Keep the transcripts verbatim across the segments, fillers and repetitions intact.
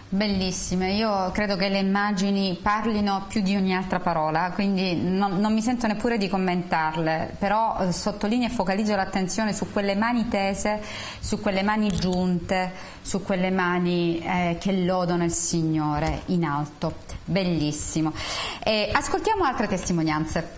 Bellissime, io credo che le immagini parlino più di ogni altra parola, quindi non, non mi sento neppure di commentarle, però eh, sottolineo e focalizzo l'attenzione su quelle mani tese, su quelle mani giunte, su quelle mani eh, che lodano il Signore in alto. Bellissimo. Eh, ascoltiamo altre testimonianze.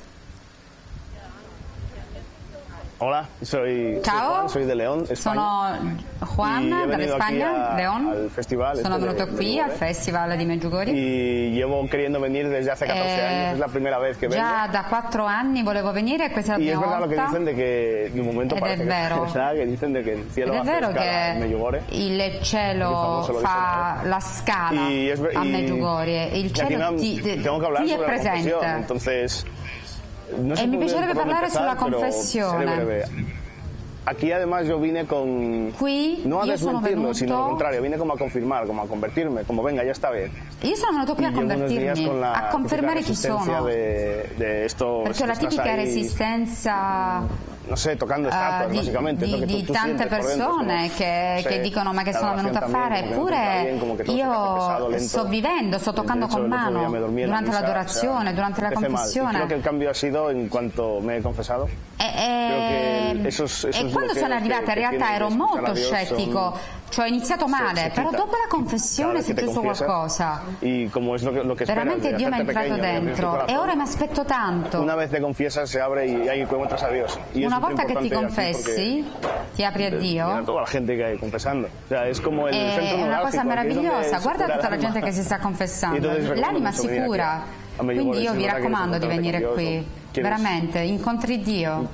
Hola, soy, soy Ciao, Juan, soy de León, España. Sono Juan dalla Spagna, León. Sono venuto qui al Festival di Medjugorje. Y llevo queriendo venir desde hace catorce eh, años, es la primera vez que vengo. Già da quattro anni volevo venire e questa è la y prima es verdad volta. lo que dicen de que de un momento Ed parece è vero. que, ¿verdad? Que dicen de que el cielo Ed è hace vero escala en Medjugorje. che il cielo fa la scala y es, a y, Medjugorje, il cielo no, ti, tengo que hablar ti è sobre la presente. confesión, entonces, no sé e mi piacerebbe por dónde parlare empezar, sulla pero confessione. seré breve. Aquí además yo vine con... Qui no a io sono desmentirlo, venuto... sino al contrario, vine como a confirmar, como a convertirme, como venga, ya está bien. Io sono venuto qui a convertirmi, a confermare chi sono. De, de estos, perché la tipica ahí, resistenza no sé, tocando estatuas, uh, di, básicamente, di, di tu, tante tu persone como, che, no sé, che dicono ma che sono venuta a fare, eppure io sto vivendo, sto toccando con mano durante l'adorazione, o sea, durante la confessione. Creo que el cambio ha sido en cuanto me he confesado. E, e, eso es, eso e quando sono arrivata in realtà ero molto scettico, cioè ho iniziato male, però dopo la confessione è successo qualcosa. Veramente Dio mi è entrato dentro e ora mi aspetto tanto. Una vez te confiesas se abre y ahí encuentras a Dios. Una volta che ti confessi, ti apri a Dio. Toda la gente que hay confesando. O sea, es como el è una cosa meravigliosa. Guarda tutta la gente che si sta confessando. L'anima si cura. Quindi io vi raccomando di venire qui. Veramente, incontri Dio.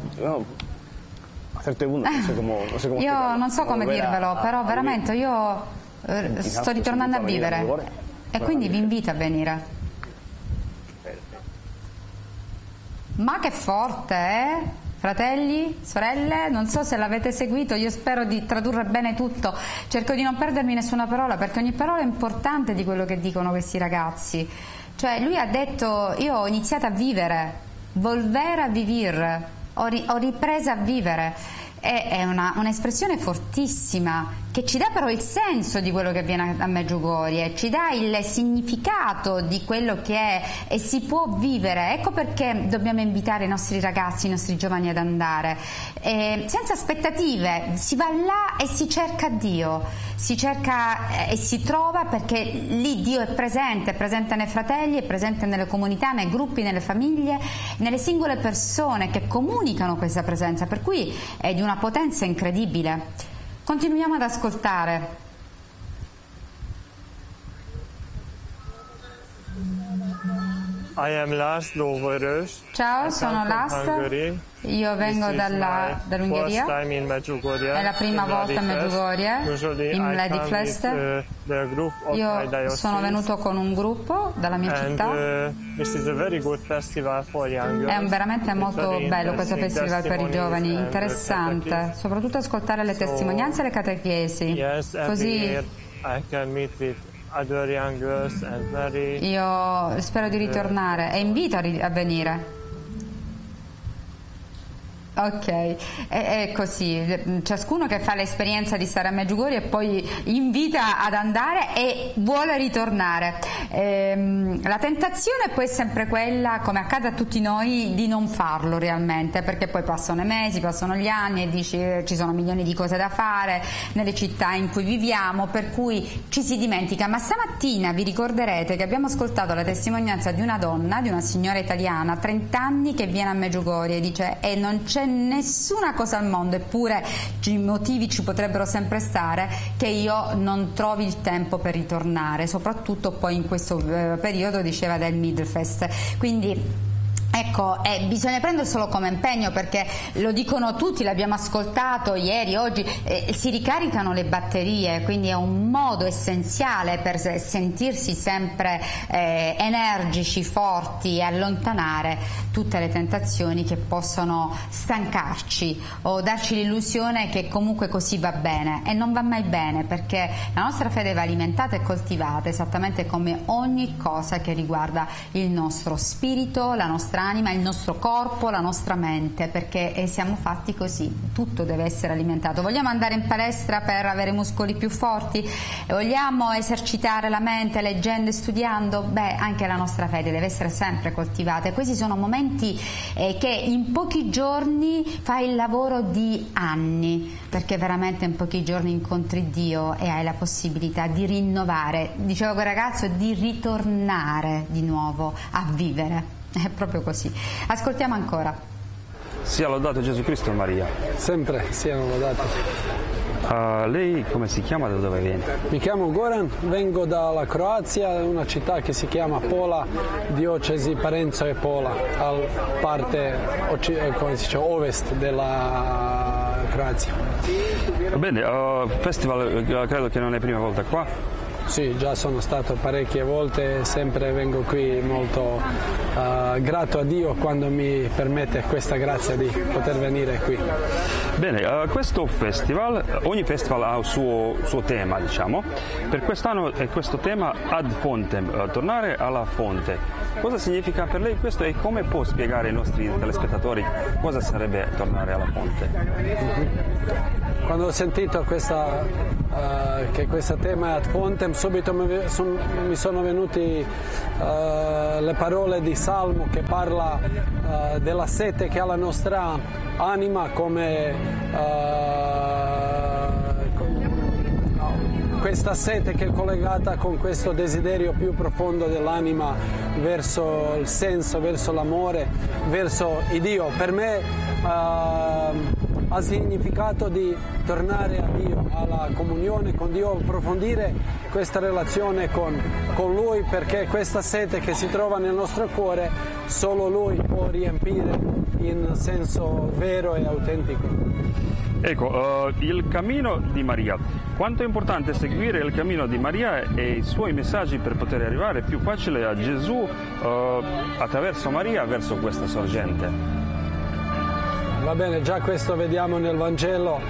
Io non so come dirvelo, però veramente io sto ritornando a vivere e quindi vi invito a venire. Ma che forte, eh? Fratelli, sorelle, non so se l'avete seguito, io spero di tradurre bene tutto, cerco di non perdermi nessuna parola perché ogni parola è importante di quello che dicono questi ragazzi. Cioè lui ha detto io ho iniziato a vivere, volver a vivir, ho, ri, ho ripreso a vivere, è, è un'espressione fortissima che ci dà però il senso di quello che avviene a Medjugorje, ci dà il significato di quello che è e si può vivere. Ecco perché dobbiamo invitare i nostri ragazzi, i nostri giovani ad andare e senza aspettative, si va là e si cerca Dio, si cerca e si trova perché lì Dio è presente, è presente nei fratelli, è presente nelle comunità, nei gruppi, nelle famiglie, nelle singole persone che comunicano questa presenza, per cui è di una potenza incredibile. Continuiamo ad ascoltare. I am László Vörös. Ciao, sono László. Io vengo dall'Ungheria. È la prima volta a Medjugorje, in Lady Fest. Io sono venuto con un gruppo dalla mia città. È veramente molto bello questo festival per i giovani, interessante, soprattutto ascoltare le testimonianze e le catechesi. Così io spero di ritornare e invito a, a venire. Ok, è, è così, ciascuno che fa l'esperienza di stare a Medjugorje e poi invita ad andare e vuole ritornare. Ehm, la tentazione poi è sempre quella, come accade a tutti noi, di non farlo realmente, perché poi passano i mesi, passano gli anni e dici eh, ci sono milioni di cose da fare nelle città in cui viviamo, per cui ci si dimentica. Ma stamattina vi ricorderete che abbiamo ascoltato la testimonianza di una donna, di una signora italiana, trenta anni, che viene a Medjugorje e dice e non c'è nessuna cosa al mondo, eppure i motivi ci potrebbero sempre stare, che io non trovi il tempo per ritornare, soprattutto poi in questo eh, periodo, diceva, del Middelfest. Quindi ecco, eh, bisogna prenderselo come impegno, perché lo dicono tutti, l'abbiamo ascoltato ieri, oggi, eh, si ricaricano le batterie, quindi è un modo essenziale per sentirsi sempre eh, energici, forti e allontanare tutte le tentazioni che possono stancarci o darci l'illusione che comunque così va bene, e non va mai bene, perché la nostra fede va alimentata e coltivata esattamente come ogni cosa che riguarda il nostro spirito, la nostra nostra anima, il nostro corpo, la nostra mente, perché eh, siamo fatti così, tutto deve essere alimentato. Vogliamo andare in palestra per avere muscoli più forti? Vogliamo esercitare la mente leggendo e studiando? Beh, anche la nostra fede deve essere sempre coltivata. E questi sono momenti eh, che in pochi giorni fai il lavoro di anni, perché veramente in pochi giorni incontri Dio e hai la possibilità di rinnovare, dicevo quel ragazzo, di ritornare di nuovo a vivere. È proprio così. Ascoltiamo ancora. Sia lodato Gesù Cristo e Maria. Sempre siano lodati. Uh, lei come si chiama, da dove viene? Mi chiamo Goran, vengo dalla Croazia, una città che si chiama Pola, diocesi Parenzo e Pola, al parte come si dice, ovest della Croazia. Bene, uh, festival credo che non è la prima volta qua. Sì, già sono stato parecchie volte e sempre vengo qui molto uh, grato a Dio quando mi permette questa grazia di poter venire qui. Bene, uh, questo festival, ogni festival ha il suo, suo tema, diciamo. Per quest'anno è questo tema ad fontem, uh, tornare alla fonte. Cosa significa per lei questo e come può spiegare ai nostri telespettatori cosa sarebbe tornare alla fonte? Mm-hmm. Quando ho sentito questa, uh, che questo tema è ad fontem, subito mi, son, mi sono venuti uh, le parole di Salmo che parla uh, della sete che ha la nostra anima, come uh, questa sete che è collegata con questo desiderio più profondo dell'anima verso il senso, verso l'amore, verso il Dio. Per me uh, ha significato di tornare a Dio, alla comunione con Dio, approfondire questa relazione con, con Lui, perché questa sete che si trova nel nostro cuore solo Lui può riempire in senso vero e autentico. Ecco, uh, il cammino di Maria. Quanto è importante seguire il cammino di Maria e i suoi messaggi per poter arrivare più facile a Gesù uh, attraverso Maria verso questa sorgente? Va bene, già questo vediamo nel Vangelo,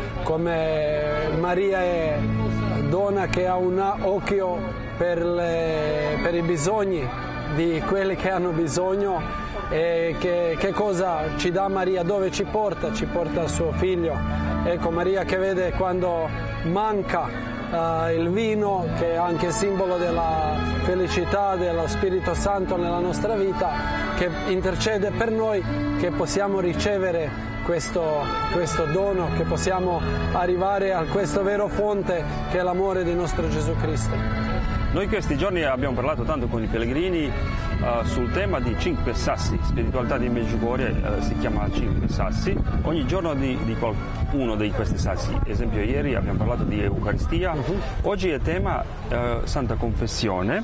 come Maria è donna che ha un occhio per, le, per i bisogni di quelli che hanno bisogno. E che, che cosa ci dà Maria? Dove ci porta? Ci porta al suo figlio. Ecco, Maria che vede quando manca uh, il vino, che è anche simbolo della felicità dello Spirito Santo nella nostra vita, che intercede per noi, che possiamo ricevere questo, questo dono, che possiamo arrivare a questo vero fonte che è l'amore del nostro Gesù Cristo. Noi questi giorni abbiamo parlato tanto con i pellegrini uh, sul tema di cinque sassi, spiritualità di Medjugorje uh, si chiama cinque sassi, ogni giorno di, di qualcuno di questi sassi. Ad esempio ieri abbiamo parlato di Eucaristia, uh-huh. Oggi è tema uh, Santa Confessione.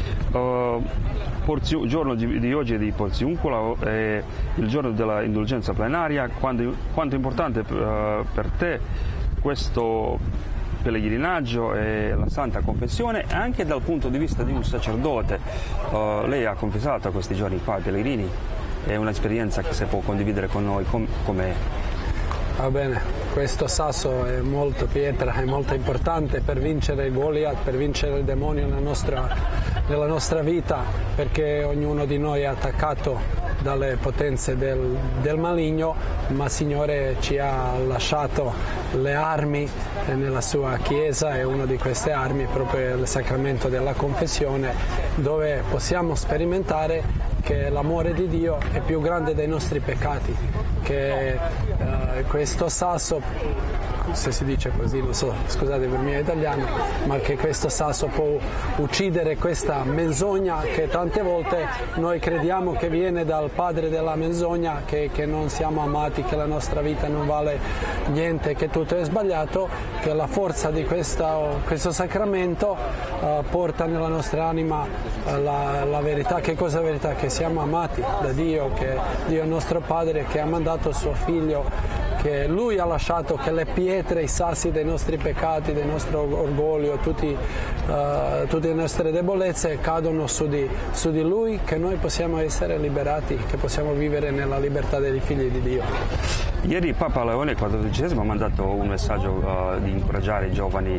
Uh, Porzio, il giorno di, di oggi è di Porziuncola, è il giorno della indulgenza plenaria. Quando, quanto è importante uh, per te questo pellegrinaggio e la Santa Confessione anche dal punto di vista di un sacerdote? Uh, lei ha confessato questi giorni qua ai pellegrini, è un'esperienza che si può condividere con noi, com- com'è? Va bene, questo sasso è molto pietra, è molto importante per vincere il Goliath, per vincere il demonio nella nostra, nella nostra vita, perché ognuno di noi è attaccato dalle potenze del, del maligno, ma il Signore ci ha lasciato le armi nella sua Chiesa, e una di queste armi è proprio il sacramento della confessione, dove possiamo sperimentare che l'amore di Dio è più grande dei nostri peccati, che eh, questo sasso, se si dice così, non so, scusate per il mio italiano, ma che questo sasso può uccidere questa menzogna che tante volte noi crediamo che viene dal padre della menzogna, che, che non siamo amati, che la nostra vita non vale niente, che tutto è sbagliato, che la forza di questo, questo sacramento uh, porta nella nostra anima uh, la, la verità. Che cosa è la verità? Che siamo amati da Dio, che Dio è il nostro Padre, che ha mandato il suo Figlio, che Lui ha lasciato che le pietre, i sassi dei nostri peccati, del nostro orgoglio, tutti, uh, tutte le nostre debolezze cadono su di, su di Lui, che noi possiamo essere liberati, che possiamo vivere nella libertà dei figli di Dio. Ieri Papa Leone quattordicesimo ha mandato un messaggio uh, di incoraggiare i giovani,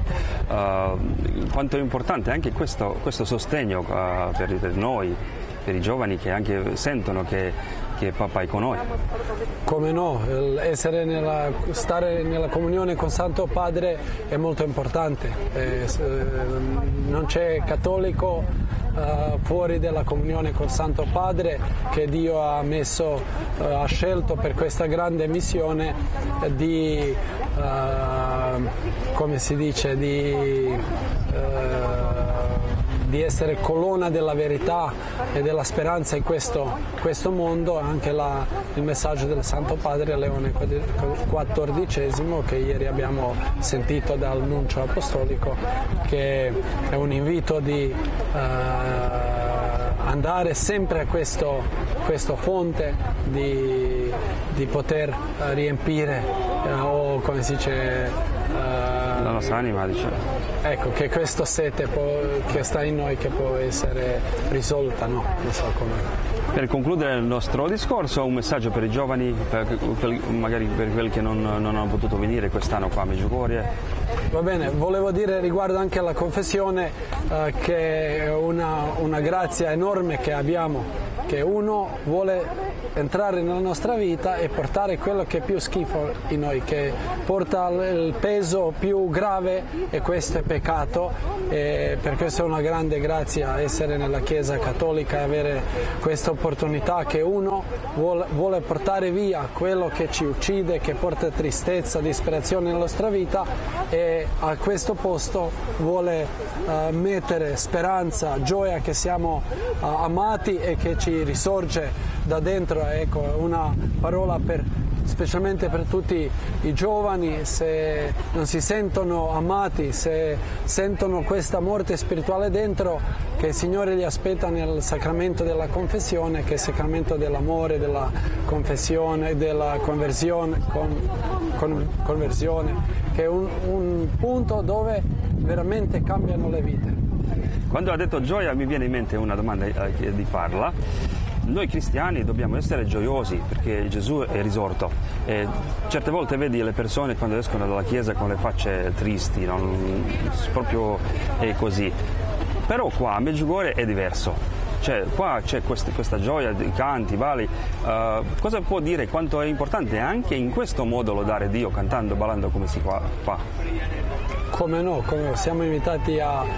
uh, quanto è importante anche questo, questo sostegno uh, per, per noi, per i giovani che anche sentono che che papà è con noi. Come no, essere nella, stare nella comunione con Santo Padre è molto importante. Eh, non c'è cattolico eh, fuori dalla comunione con Santo Padre che Dio ha messo, eh, ha scelto per questa grande missione di, eh, come si dice, di eh, di essere colonna della verità e della speranza in questo, questo mondo. Anche la, il messaggio del Santo Padre Leone quattordicesimo, che ieri abbiamo sentito dal nuncio apostolico, che è un invito di eh, andare sempre a questo, questo fonte, di, di poter riempire eh, o come si dice la nostra anima, dice. Ecco, che questa sete può, che sta in noi, che può essere risolta, no? Non so come. Per concludere il nostro discorso, un messaggio per i giovani, per, magari per quelli che non, non hanno potuto venire quest'anno qua a Medjugorje. Va bene, volevo dire riguardo anche alla confessione eh, che è una, una grazia enorme che abbiamo, che uno vuole entrare nella nostra vita e portare quello che è più schifo in noi, che porta il peso più grave, e questo è peccato, e per questo è una grande grazia essere nella Chiesa Cattolica e avere questa opportunità che uno vuole, vuole portare via quello che ci uccide, che porta tristezza, disperazione nella nostra vita, e a questo posto vuole uh, mettere speranza, gioia che siamo uh, amati e che ci risorge da dentro. Ecco, una parola per, specialmente per tutti i giovani: se non si sentono amati, se sentono questa morte spirituale dentro, che il Signore li aspetta nel sacramento della confessione, che è il sacramento dell'amore, della confessione, della conversione, con, con, conversione, che è un, un punto dove veramente cambiano le vite. Quando ha detto gioia mi viene in mente una domanda eh, di farla. Noi cristiani dobbiamo essere gioiosi perché Gesù è risorto, e certe volte vedi le persone quando escono dalla chiesa con le facce tristi, non, proprio è così. Però qua a Medjugorje è diverso, cioè qua c'è questa, questa gioia di canti, balli. Uh, cosa può dire quanto è importante anche in questo modo lodare Dio, cantando, ballando come si fa? fa? Come no, come no, siamo invitati a, a,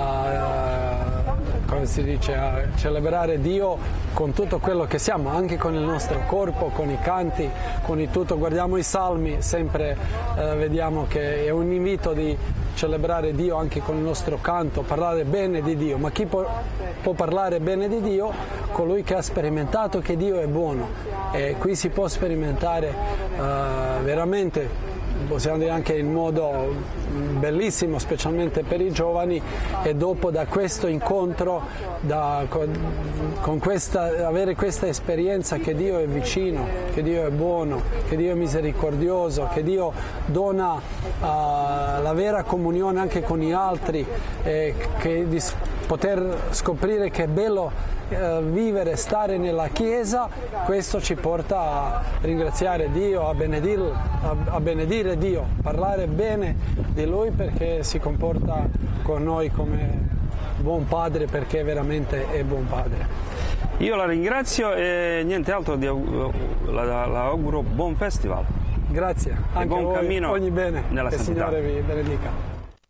a come si dice, a celebrare Dio con tutto quello che siamo, anche con il nostro corpo, con i canti, con il tutto. Guardiamo i salmi, sempre eh, vediamo che è un invito di celebrare Dio anche con il nostro canto, parlare bene di Dio. Ma chi può, può parlare bene di Dio? Colui che ha sperimentato che Dio è buono. E qui si può sperimentare eh, veramente, possiamo dire anche in modo bellissimo, specialmente per i giovani, e dopo da questo incontro, da, con questa, avere questa esperienza che Dio è vicino, che Dio è buono, che Dio è misericordioso, che Dio dona uh, la vera comunione anche con gli altri, e che di poter scoprire che è bello vivere, stare nella Chiesa. Questo ci porta a ringraziare Dio, a benedire, a, a benedire Dio, parlare bene di Lui, perché si comporta con noi come buon padre, perché veramente è buon padre. Io la ringrazio e niente altro, di, la, la, la auguro buon festival. Grazie, anche buon voi, cammino ogni bene, nella che il Signore vi benedica.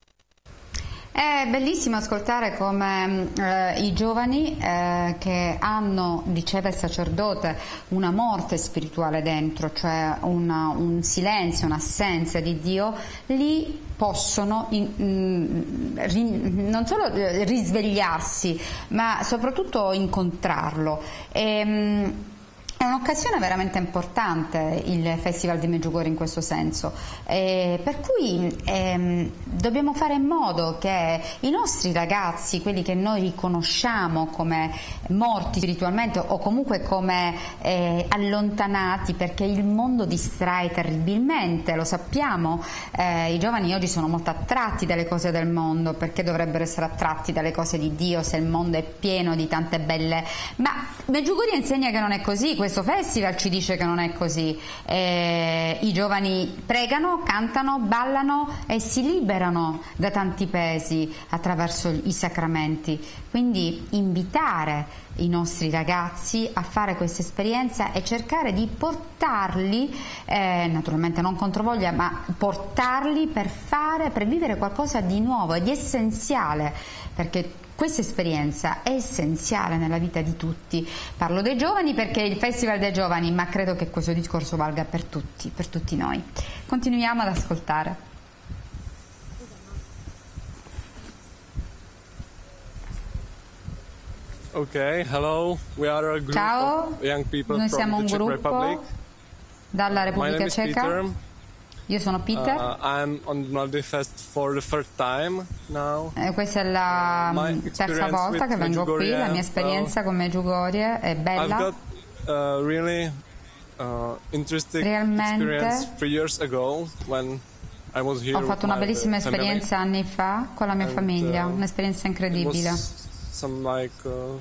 È bellissimo ascoltare come eh, i giovani eh, che hanno, diceva il sacerdote, una morte spirituale dentro, cioè una, un silenzio, un'assenza di Dio, lì possono in, in, rin, non solo risvegliarsi, ma soprattutto incontrarlo. E, È un'occasione veramente importante il Festival di Medjugorje in questo senso, eh, per cui ehm, dobbiamo fare in modo che i nostri ragazzi, quelli che noi riconosciamo come morti spiritualmente o comunque come eh, allontanati, perché il mondo distrae terribilmente, lo sappiamo, eh, i giovani oggi sono molto attratti dalle cose del mondo, perché dovrebbero essere attratti dalle cose di Dio se il mondo è pieno di tante belle, ma Medjugorje insegna che non è così. Questo questo festival ci dice che non è così. Eh, i giovani pregano, cantano, ballano e si liberano da tanti pesi attraverso i sacramenti. Quindi invitare i nostri ragazzi a fare questa esperienza e cercare di portarli, eh, naturalmente non controvoglia, ma portarli per fare, per vivere qualcosa di nuovo e di essenziale, perché questa esperienza è essenziale nella vita di tutti. Parlo dei giovani perché è il Festival dei Giovani, ma credo che questo discorso valga per tutti, per tutti noi. Continuiamo ad ascoltare. Okay, hello. We are a group Ciao, of young people noi from siamo the un Czech gruppo Republic. dalla My Repubblica name is Ceca. Peter. Io sono Peter. Uh, I'm on Mladý Fest for the third time now. Eh, questa è la My mm, terza experience volta with che vengo qui, Medjugorje, la mia esperienza well, con Medjugorje è I've bella. got uh, really uh, interesting Realmente experience three years ago when I was here Ho with fatto una my bellissima family. esperienza anni fa con la mia And, famiglia, uh, un'esperienza It incredibile. was some like uh,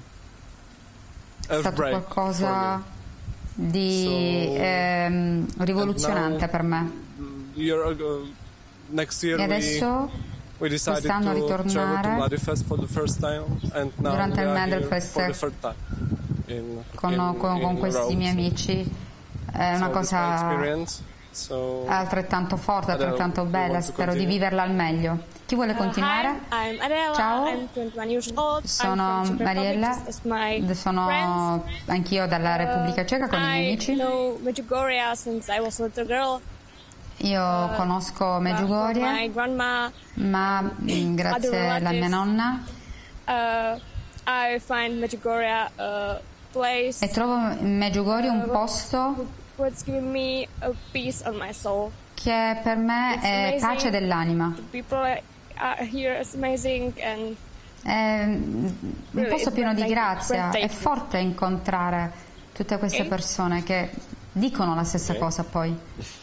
È stato break qualcosa for di So, ehm, rivoluzionante and now- per me. me. Year ago, next year E we adesso, We decided quest'anno, to travel to ritornare Mladifest for the first time, and now durante we il are here Mladifest for the third time in, con, in, con- con in questi Rhodes. miei amici. È una So this is my cosa experience. So altrettanto forte, Adele, altrettanto you bella, want to spero di continue? viverla al meglio. Chi vuole continuare? Uh, hi, I'm Adela. Ciao. I'm twenty-one years old. Sono I'm from Czech Republic, Mariella, just as my sono friends. anch'io dalla Repubblica Ceca con i miei I amici. know Medjugorje since I was a little girl. Io conosco Uh, my Medjugorje, grandma. ma mm, grazie alla mia nonna Uh, I find Medjugorje a place e trovo in Medjugorje un posto what's giving me a peace on my soul. che per me It's è amazing. pace dell'anima. The people are here is amazing and È un Really, posto it's pieno di breathtaking, grazia, è breathtaking. forte incontrare tutte queste Ok. persone che dicono la stessa Ok. cosa poi.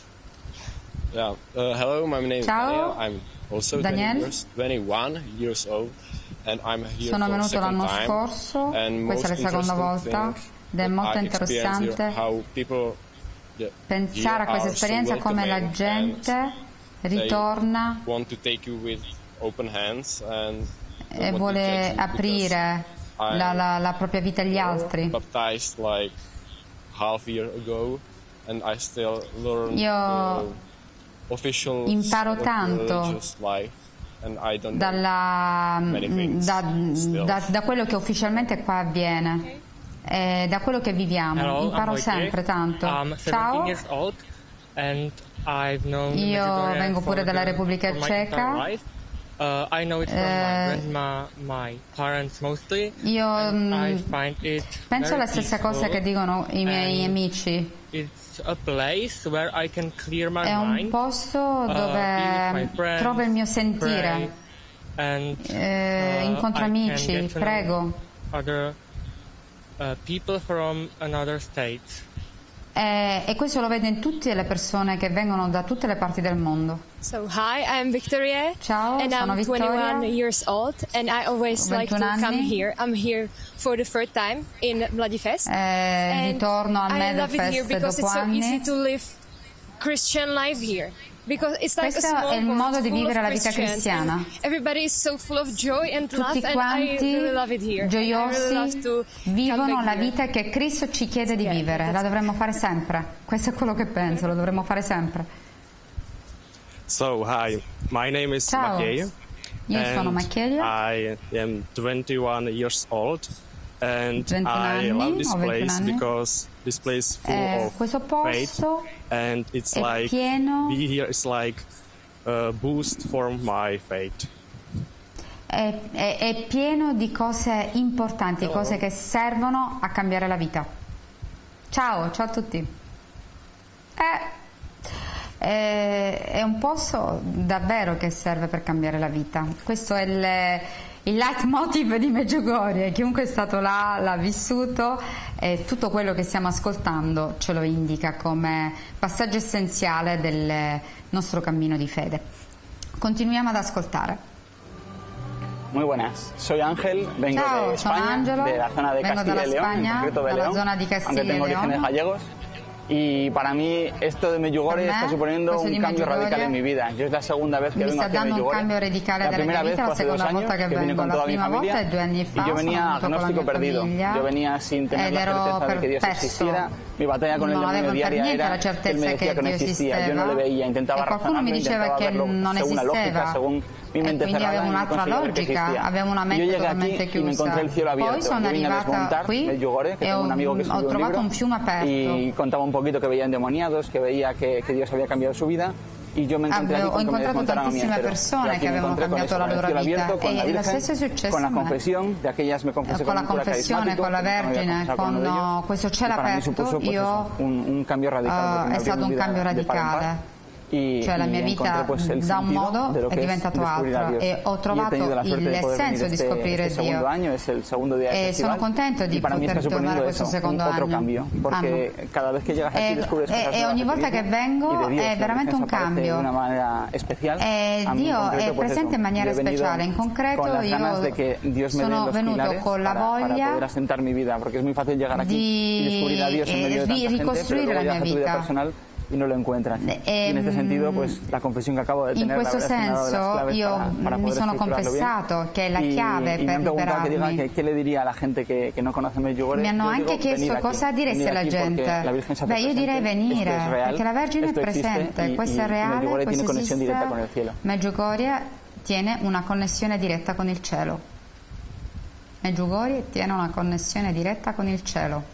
Yeah. Uh, hello, my name is Ciao. Daniel. I'm also Daniel. twenty years, twenty-one years old, and I'm here Sono for venuto second l'anno time. scorso, And questa è la most seconda interesting volta thing ed è that molto I experience here, interessante how people, yeah, pensare a here questa are so esperienza come la welcoming gente and ritorna want to take you with open hands and don't e want to vuole judge you aprire because la, I'm la- la propria vita agli altri. baptized like half a year ago, and I still learn Io the official imparo of tanto religious life, and I don't know dalla, many things da, still. da- da quello che ufficialmente qua avviene, e da quello che viviamo. Hello, Imparo I'm Wojciech. sempre tanto. I'm Ciao, seventeen years old and I've known Io Medjugorje vengo pure for dalla the- Repubblica for my Ceca. entire life. Uh, I know it from Eh, my grandma, my parents mostly. Io and I mm, find it penso very la stessa peaceful. cosa che dicono i miei and amici. It's a place where I can clear my È un mind, posto uh, be with my dove friends, trovo il mio pray, sentire. and Eh, uh, incontro I can amici, get to know prego. other uh, people from another state. Eh, e questo lo vedo in tutte le persone che vengono da tutte le parti del mondo. So hi, I'm Victoria. Ciao, and sono I'm Vittoria. twenty-one years old, and I always Ho like to ventuno come anni. here. I'm here for the third time in Mladifest. Eh, and ritorno a I love it here Medfest because dopo it's so anni. easy to live Christian life here. Because it's like Questo a small è il world modo di full vivere of la vita Christians, cristiana. and everybody is so full of joy and love, Tutti and I quanti really love it here. And I really gioiosi love to vivono come back la here. vita che Cristo ci chiede di Yeah, vivere. La that's- dovremmo fare sempre. Questo è quello che penso, lo dovremmo fare sempre. So, hi, my name is Ciao. Maciej. Io sono and Maciej. I am twenty-one years old, and ventuno I anni, love this ho ventuno place anni. because this place full Eh, of questo faith, posto and it's è like pieno- be here is like a boost for my faith. È, è- è pieno di cose importanti, cose che servono a cambiare la vita. Ciao, ciao a tutti. Eh, è, è un posto davvero che serve per cambiare la vita. Questo è il, il leitmotiv di Medjugorje. Chiunque è stato là l'ha vissuto e tutto quello che stiamo ascoltando ce lo indica come passaggio essenziale del nostro cammino di fede. Continuiamo ad ascoltare. Muy buenas, soy Ángel, vengo Ciao, de sono España, Angelo, de la zona de vengo Castilla dalla y León, en Spagna, concreto de dalla León, zona di Castilla aunque tengo y León. orígenes gallegos. Y para mí esto de Medjugorje Per me, está suponiendo questo un di cambio Medjugorje radical en mi vida. Yo es la segunda vez que mi vengo sta aquí a dando un Medjugorje. cambio radicale La della primera mia vez vita, la fue hace dos seconda años volta che que vine vengo. con La toda mi prima volta familia è due anni y fa, yo venía sono venuto con la agnóstico mia perdido. famiglia Yo venía sin tener ed la ero certeza de que Dios perplesso. existiera. Mi batalla con el Non demonio avevo per diaria niente era la que él certezza me decía che que no Dio existía. Yo no le esisteva veía, e intentaba qualcuno mi razonarlo, diceva intentaba che verlo non según la lógica, esisteva según mi e mente quindi cerrada avevo y no un'altra conseguía ver que logica, existía. avevo una Yo mente llegué totalmente aquí y me chiusa. encontré el cielo abierto. Poi sono Yo vine a arrivata desmontar qui Medjugorje, que e tengo ho, un amigo que ho escribió un trovato libro un fiume aperto. y contaba un poquito que veía endemoniados, que veía que, que Dios había cambiado su vida. Y yo me encontré Avevo, aquí ho con que me incontrato desmontaron a mí tantissime entero. Yo persone aquí che me avevano encontré con cambiato eso, la con el loro cielo vita abierto, con la e lo Virgen, stesso è successo con la a me. confesión, de aquellas me confesé Con con la un cura confessione, carismático, con la que no me había Vergine, confesado con con uno de ellos. uh, questo Y cielo para mí aperto, supuso, pues, io eso, un, un cambio radical, uh, porque me è abrió stato mi un vida cambio de par en par. radicale. Y, Cioè la mia y vita encontré, pues, el da un sentido modo de lo è que es diventato descubrir a altro Dios. e ho Y he trovato tenido la suerte il de poder venir senso di este, scoprire este segundo Dio año, es el segundo día del e festival, sono contento di y para mí poter está suponiendo tornare questo eso, un secondo otro anno. cambio, porque anno. cada vez que llegas aquí E, descubres e, cosas e nuevas ogni de ti volta che mismo vengo y de Dios. è La veramente Virgen un se aparece cambio. de una manera especial. E A mí en Dio concreto, è pues presente eso, in maniera yo he venido speciale, in concreto con las ganas io de que Dios me dé sono los venuto pilares con la para, para voglia poder asentar mi vida, porque es muy fácil llegar aquí y di descubrir a Dios en medio de eh, tanta di gente, pero ricostruire luego la llegas mia a tu vida vita. personal y no lo encuentras. E, y en este sentido, pues la confesión que acabo de in tener, la questo verdad es que me ha dado las senso claves io para, para mi poder sono estructurarlo bien. confessato che è la Y- chiave y me per han preguntado que diga liberarmi. que, qué le diría a la gente que, que no conoce Medjugorje. Mi hanno Yo anche digo, chiesto venid aquí, cosa diresti venid alla aquí gente. porque la Virgen se hace Beh, io direi presente, venire, esto es real, perché la Vergine è esto existe presente, y- questo y è reale, Medjugorje questo tiene conexión directa con el esiste. cielo. Medjugorje tiene una connessione diretta con il cielo. Medjugorje tiene una connessione diretta con il cielo.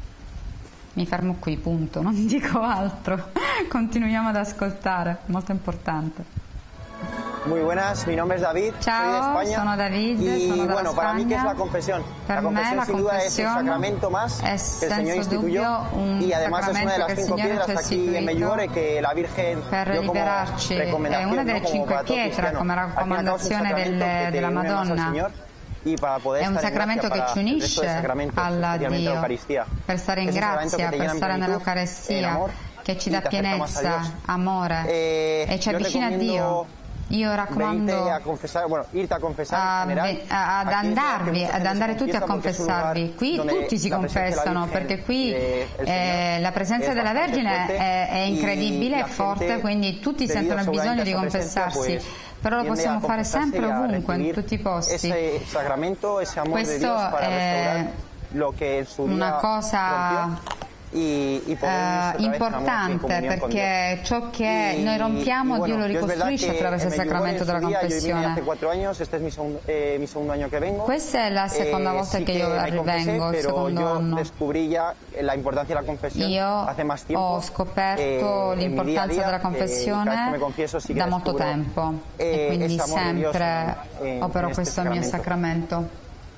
Mi fermo qui, punto, non dico altro. Continuiamo ad ascoltare, molto importante. Muy buenas, mi nombre es David, Ciao, soy de España. sono David, y sono dalla bueno, para mí, ¿qué es Spagna? la confesión? Per la me confesión la sin duda es un confessione sacramento más è que el Señor senza instituyó dubbio un y además es una de sacramento las che il cinco Signore piedras ci ha aquí en istituito Medjugorje que la Virgen per dio como liberarci, è recomendación, una delle ¿no? Como cinque para todo pietre cristiano. come Al fin y al cabo es un raccomandazione sacramento del- que te della une más al Madonna. Señor y para poder È un estar en sacramento gracia che para ci el resto de unisce sacramentos, alla especialmente la Dio, Eucaristía. per stare in Es un sacramento grazia, que te per llena en stare plenitud, en nell'Eucaristia, amor, che ci y dà te acerca más a pienezza, Dios. amore Eh, e ci yo avvicina a recomiendo Dio. Io Venite raccomando a confesar, bueno, irte a confesar a- en general, ve- a- ad aquí andarvi, mucha ad gente andare se tutti a confiesa porque es un lugar confessarvi. Qui donde tutti si la presencia de la confessano Virgen, perché qui eh, el eh, Señor, la presenza es della bastante Vergine fuerte è, è y incredibile, la è forte, gente, quindi tutti debido sentono il bisogno seguramente di a esa presencia, confessarsi. pues, Però lo tiende possiamo a fare confesarse sempre y a ovunque, in recibir tutti i posti. ese sacramento, ese amor de Questo Dios para è restaurar lo que en su una día cosa rompió. Y, y poder eh, unirse otra vez en amor y en importante comunión con perché Dios. ciò che Y- noi rompiamo y bueno, Dio lo yo es verdad ricostruisce que attraverso il en Medjugorje sacramento en della su día, yo vine hace confessione. cuatro años, este es mi segundo, eh, mi segundo año que vengo. Questa è la seconda Eh, volta sí che io me confesé, vengo, il pero secondo yo anno. descubrí ya la importancia de la confesión Io hace más tiempo. ho scoperto eh, en mi l'importanza día a día, della eh, cada vez confessione que me confieso sí que da molto descubro, tempo eh, e quindi ese amor de Dios sempre en- en- opero en este questo mio sacramento.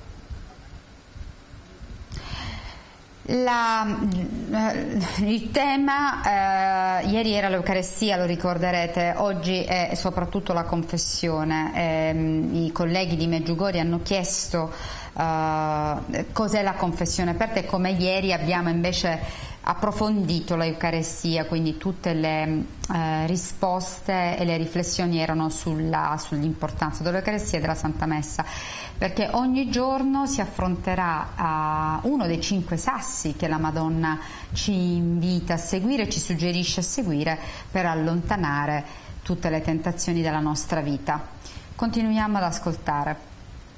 La, il tema eh, ieri era l'Eucarestia, lo ricorderete, oggi è soprattutto la confessione. Eh, i colleghi di Medjugorje hanno chiesto eh, cos'è la confessione per te, come ieri abbiamo invece approfondito l'Eucarestia, quindi tutte le eh, risposte e le riflessioni erano sulla, sull'importanza dell'Eucarestia e della Santa Messa, perché ogni giorno si affronterà uh, uno dei cinque sassi che la Madonna ci invita a seguire, ci suggerisce a seguire per allontanare tutte le tentazioni della nostra vita. Continuiamo ad ascoltare.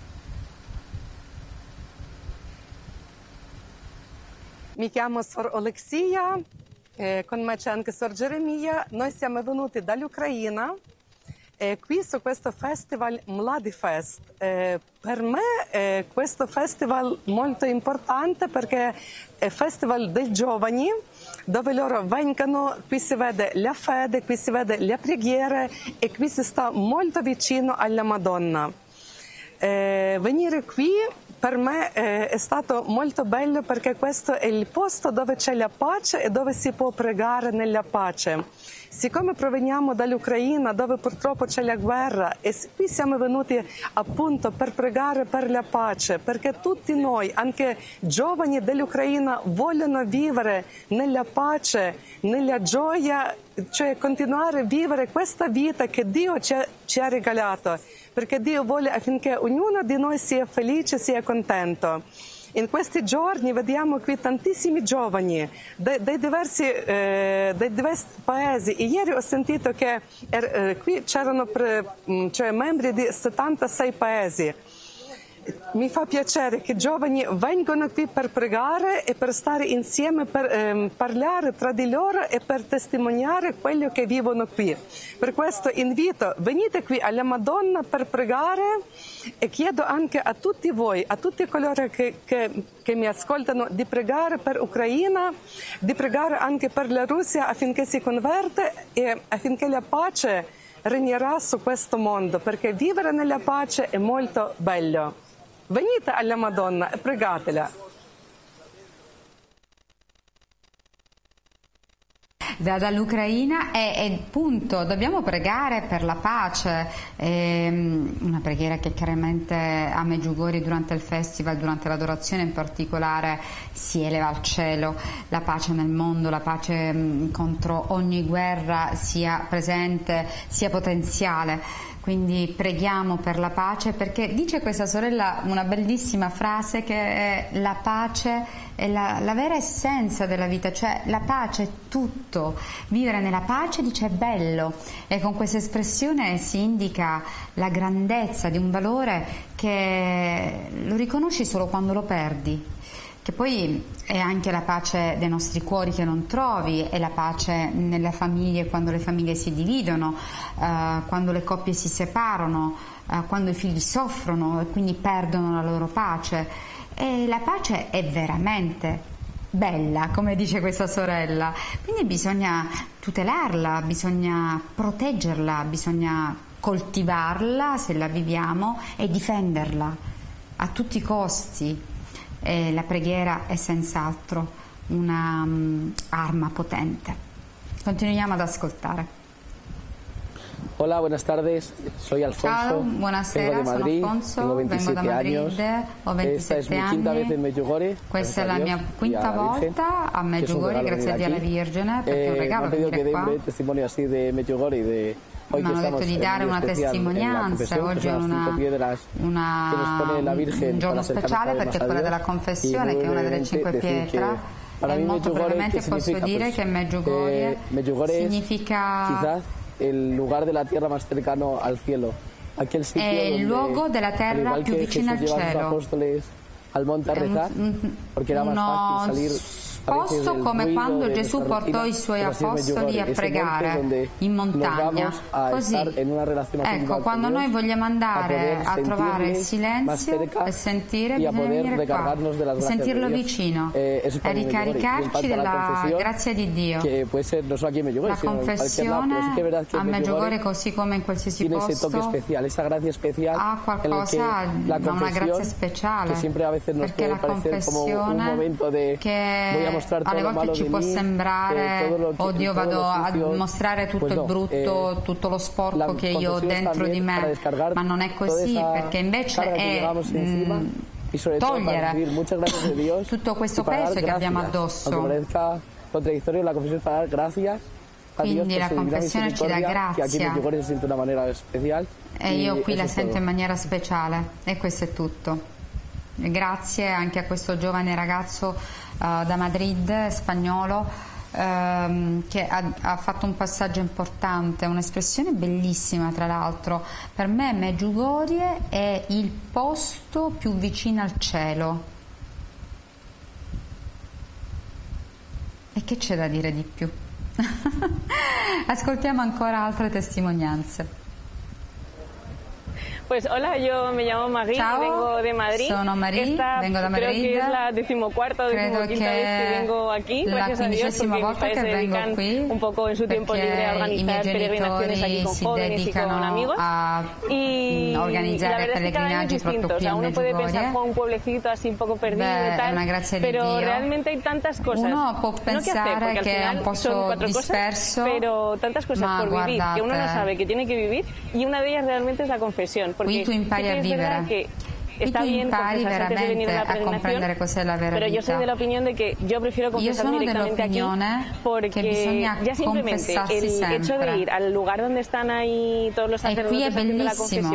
Mi chiamo Sor Olексія, con me c'è anche Sor Geremia. Noi siamo venuti dall'Ucraina eh, qui su questo festival Mladi Fest. Eh, per me eh, questo festival è molto importante perché è festival dei giovani, dove loro vengono, qui si vede la fede, qui si vede le preghiere e qui si sta molto vicino alla Madonna. Eh, venire qui per me eh, è stato molto bello perché questo è il posto dove c'è la pace e dove si può pregare nella pace. Siccome proveniamo dall'Ucraina dove purtroppo c'è la guerra e qui siamo venuti appunto per pregare per la pace, perché tutti noi, anche giovani dell'Ucraina, vogliono vivere nella pace, nella gioia, cioè continuare a vivere questa vita che Dio ci ha, ci ha regalato. perché Dio vuole affinché ognuno di noi sia felice, sia contento. In questi giorni vediamo qui tantissimi giovani dai, dai, diversi, eh, dai diversi paesi. Ieri ho sentito che er, eh, qui c'erano pre, cioè, membri di settantasei paesi. Mi fa piacere che i giovani vengono qui per pregare e per stare insieme, per eh, parlare tra di loro e per testimoniare quello che vivono qui. Per questo invito, venite qui alla Madonna per pregare e chiedo anche a tutti voi, a tutti coloro che, che, che mi ascoltano, di pregare per l'Ucraina, di pregare anche per la Russia affinché si converte e affinché la pace regnerà su questo mondo, perché vivere nella pace è molto bello. Venite alla Madonna e pregatela. Da, dall'Ucraina e, e punto, dobbiamo pregare per la pace, e, una preghiera che chiaramente a Medjugorje durante il festival, durante l'adorazione in particolare, si eleva al cielo. La pace nel mondo, la pace mh, contro ogni guerra sia presente, sia potenziale. Quindi preghiamo per la pace, perché dice questa sorella una bellissima frase che è: la pace è la, la vera essenza della vita, cioè la pace è tutto. Vivere nella pace, dice, è bello, e con questa espressione si indica la grandezza di un valore che lo riconosci solo quando lo perdi. Che poi è anche la pace dei nostri cuori che non trovi, è la pace nelle famiglie quando le famiglie si dividono, eh, quando le coppie si separano, eh, quando i figli soffrono e quindi perdono la loro pace. E la pace è veramente bella, come dice questa sorella, quindi bisogna tutelarla, bisogna proteggerla, bisogna coltivarla se la viviamo e difenderla a tutti i costi. E la preghiera è senz'altro un'arma um, potente. Continuiamo ad ascoltare. Hola, buenas tardes. Soy Alfonso. Ciao, buonasera, vengo de Madrid, sono Alfonso, tengo veintisiete vengo da Madrid, años. ho Esta es ventisette mi quinta vez anni. en Medjugorje. Questa è la mia quinta volta a Medjugorje, grazie a Dio alla Vergine, perché è un Eh, regalo me han pedido que venire dé un qua. breve testimonio así de Medjugorje y de hoy Mi que hanno detto estamos di en dare un una día especial en la testimonianza, confesión, que oggi è son las una, cinco piedras una, que nos pone la Virgen un giorno para acercarnos speciale cada vez perché è más a quella Dios. della confessione, Y che è una delle brevemente cinque decir pietre. que para E mí molto Medjugorje, brevemente ¿qué posso significa? dire Pues, che Medjugorje eh, Medjugorje es significa quizás el lugar de la tierra más cercano al cielo. Aquel sitio è il donde, luogo della al terra igual più que vicina al Jesús lleva a sus cielo. apóstoles al monte a È un- rezar, un- porque era más uno fácil salir a veces posto del come ruido quando de Gesù nuestra portò rutina, i suoi pero así es apostoli Medjugorje, a ese monte pregare donde in nos montagna. vamos a Così, estar en una relación ecco, espiritual quando con noi Dios, vogliamo a andare poder a trovare il sentirle más silenzio cerca e sentire, y a bisogna poder venire qua recargarnos de las e gracias sentirlo de Dios. vicino Eh, eso es e para mí Medjugorje. Y en ricaricarci cuanto a la della confesión, grazia di Dio. que puede ser no solo aquí en Medjugorje, La sino en cualquier lado, pero sí que es verdad que confessione a Medjugorje, Medjugorje così come in qualsiasi tiene ese toque posto, especial, esa gracia especial ha en el que qualcosa, la ha una grazia confesión, speciale, que siempre a veces nos perché puede la parecer como un confessione momento de che voy a mostrar todo alle lo volte malo ci de può mí, sembrare eh, todo lo que- oddio todo vado lo a sucio. mostrare tutto Pues il no, brutto, eh, tutto lo sporco la che io ho confesión dentro también di para me, descargar ma non è toda così, esa perché invece carga que è llevamos encima, mm, y sobre todo para togliere recibir muchas gracias de Dios tutto questo y para dar peso che abbiamo gracias. addosso. Aunque parezca contradictorio, la confesión es para dar gracias a Dios Quindi por la su divina confessione ci dà misericordia, que aquí en grazia. Medjugorje se siente de una manera especial. E y io qui eso la es sento todo. in maniera speciale, e questo è tutto. Grazie anche a questo giovane ragazzo uh, da Madrid, spagnolo, ehm, che ha, ha fatto un passaggio importante, un'espressione bellissima tra l'altro. Per me Medjugorje è il posto più vicino al cielo. E che c'è da dire di più? Ascoltiamo ancora altre testimonianze. Pues hola, yo me llamo Magui, Ciao, vengo de Madrid. sono Marie, Esta vengo da creo Madrid. que es la decimocuarta o Credo decimoquinta vez que vengo aquí, la gracias a Dios, quindicesima porque mis volta padres che se vengo dedican qui, un poco en su tiempo perché libre a i miei organizar peregrinaciones aquí genitori con si jóvenes y con dedicano amigos. a y organizzare la verdad es que cada año es pellegrinaggi distinto, proprio o qui sea, a uno puede Medjugorje. pensar con un pueblecito así un poco perdido Beh, y è tal, una grazia di pero Dio. realmente hay tantas cosas. Uno può no que hacer, pensare porque al che è final un posto son cuatro disperso, cosas, pero tantas cosas ma por vivir que uno no guardate, sabe que tiene que vivir, y una de ellas realmente es la confesión, porque qui tu impari sí que a es verdad vivere. que Qui está tu bien impari confesarse antes de venir a veramente la a peregrinación, comprendere cos'è la vera pero yo vita. soy de la opinión de que yo prefiero Io confesarme sono directamente aquí, dell'opinione porque che bisogna ya simplemente confessarsi el hecho sempre. de ir al lugar donde están ahí todos los E qui è sacerdotes haciendo la bellissimo, confesión,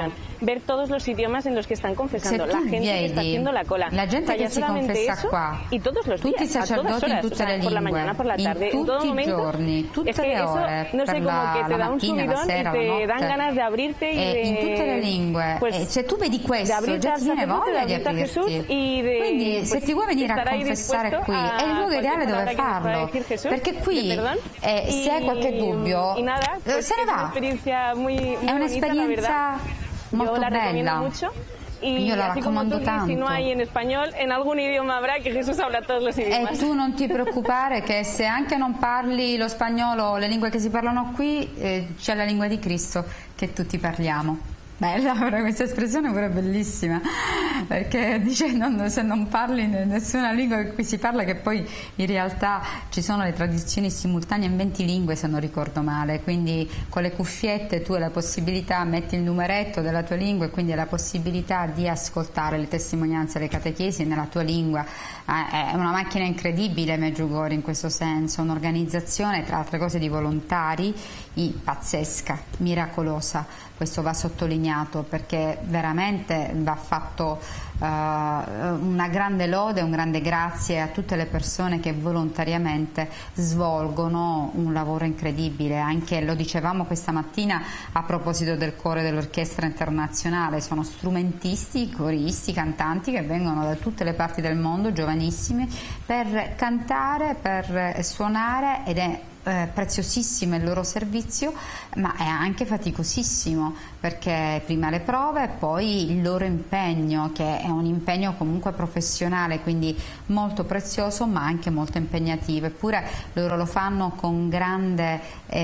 ver todos los idiomas en los que están confesando, la gente que está haciendo la cola. La gente o sea, che ya si solamente confessa eso, qua, y todos los tutti i días, a todas sacerdoti in horas, tutte o sea, le por la lingue, mañana, por la tarde, in en todo tutti i momento. giorni, tutte Es que le eso, ore, no sé, per como la, que te la da un mattina, la subidón sera, y te la dan notte. ganas de abrirte y Eh, de... in tutte le lingue, pues, eh, se tu vedi de questo abrirte già al ti viene sacerdote, de voglia di abrirte a Jesús aprirti. y de, Quindi se pues, ti vuoi venire a estar ahí confessare dispuesto qui a è il luogo cualquier ideale dove palabra que nos pueda farlo, decir Jesús, perché qui de perdón. eh, se hai qualche dubbio y nada, eh, pues se ne es una va, experiencia muy, muy è bonita, la un'esperienza verdad. molto Yo la recomiendo bella. mucho. Y Io la así como raccomando tú, Liz, si no tanto. hay en español, en algún idioma habrá, que Jesús habla todos los idiomas. E tu non ti preoccupare che se anche non parli lo spagnolo o le lingue che si parlano qui, eh, c'è la lingua di Cristo che tutti parliamo. Bella, però questa espressione pure è bellissima, perché dice non, se non parli nessuna lingua che qui si parla, che poi in realtà ci sono le traduzioni simultanee in venti lingue se non ricordo male, quindi con le cuffiette tu hai la possibilità, metti il numeretto della tua lingua e quindi hai la possibilità di ascoltare le testimonianze, le catechesi nella tua lingua. È una macchina incredibile Medjugorje in questo senso, un'organizzazione tra altre cose di volontari pazzesca, miracolosa. Questo va sottolineato perché veramente va fatto uh, una grande lode, un grande grazie a tutte le persone che volontariamente svolgono un lavoro incredibile. Anche lo dicevamo questa mattina a proposito del coro dell'Orchestra Internazionale, sono strumentisti, coristi, cantanti che vengono da tutte le parti del mondo, giovanissimi, per cantare, per suonare, ed è Eh, preziosissimo il loro servizio, ma è anche faticosissimo perché prima le prove e poi il loro impegno, che è un impegno comunque professionale, quindi molto prezioso ma anche molto impegnativo, eppure loro lo fanno con grande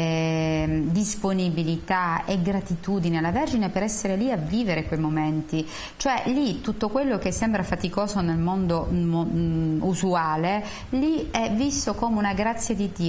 eh, disponibilità e gratitudine alla Vergine per essere lì a vivere quei momenti. Cioè lì tutto quello che sembra faticoso nel mondo mo, mh, usuale, lì è visto come una grazia di Dio.